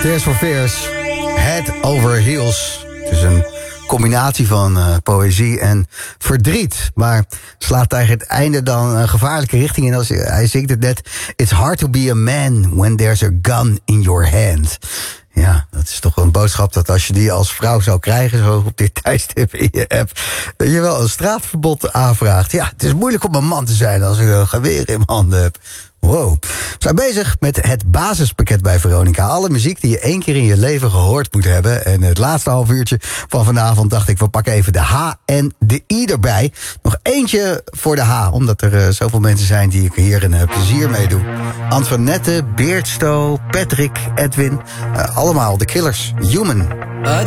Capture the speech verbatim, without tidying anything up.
Tears for Fears, Head Over Heels. Het is een combinatie van uh, poëzie en verdriet. Maar slaat tegen het einde dan een gevaarlijke richting in. Als hij zingt het net. It's hard to be a man when there's a gun in your hand. Ja, dat is toch een boodschap dat als je die als vrouw zou krijgen, zo op dit tijdstip in je app, dat je wel een straatverbod aanvraagt. Ja, het is moeilijk om een man te zijn als ik een geweer in mijn handen heb. Wow. We zijn bezig met het basispakket bij Veronica. Alle muziek die je één keer in je leven gehoord moet hebben. En het laatste half uurtje van vanavond dacht ik, we pakken even de H en de I erbij. Nog eentje voor de H, omdat er uh, zoveel mensen zijn die ik hier een uh, plezier mee doe. Antoinette, Beardsto, Patrick, Edwin. Uh, allemaal de Killers. Human.